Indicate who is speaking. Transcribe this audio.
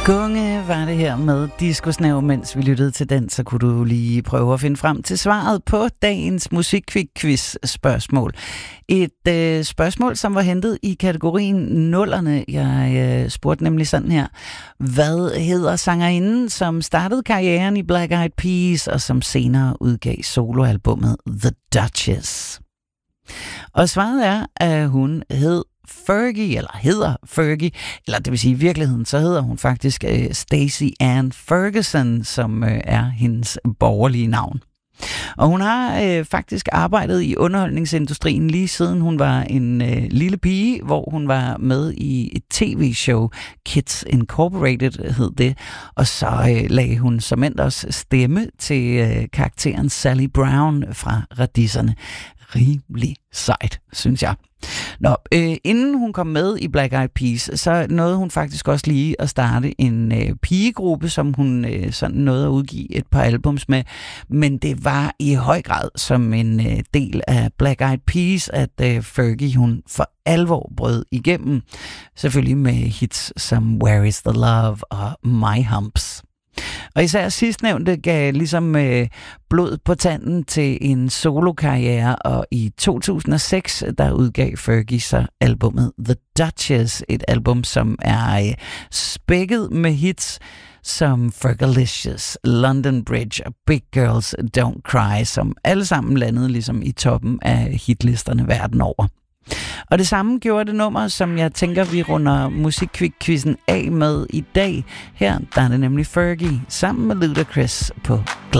Speaker 1: Gunge var det her med Discosnav. Mens vi lyttede til den, så kunne du lige prøve at finde frem til svaret på dagens musikquiz-spørgsmål. Et spørgsmål, som var hentet i kategorien nullerne. Jeg spurgte nemlig sådan her: hvad hedder sangerinden, som startede karrieren i Black Eyed Peas, og som senere udgav soloalbummet The Duchess? Og svaret er, at hun hedder Fergie, eller det vil sige i virkeligheden, så hedder hun faktisk Stacey Ann Ferguson, som er hendes borgerlige navn. Og hun har faktisk arbejdet i underholdningsindustrien lige siden hun var en lille pige, hvor hun var med i et tv-show, Kids Incorporated hed det, og så lagde hun som endt også stemme til karakteren Sally Brown fra Radisserne. Rimelig sejt, synes jeg. Nå, inden hun kom med i Black Eyed Peas, så nåede hun faktisk også lige at starte en pigegruppe, som hun sådan nåede at udgive et par albums med. Men det var i høj grad som en del af Black Eyed Peas, at Fergie hun for alvor brød igennem. Selvfølgelig med hits som Where is the Love og My Humps. Og især sidstnævnte gav ligesom blod på tanden til en solokarriere, og i 2006 der udgav Fergie så albumet The Duchess, et album som er spækket med hits som Fergalicious, London Bridge og Big Girls Don't Cry, som alle sammen landede ligesom i toppen af hitlisterne verden over. Og det samme gjorde det nummer, som jeg tænker, vi runder musikquizzen af med i dag. Her der er det nemlig Fergie sammen med Ludacris på Glad.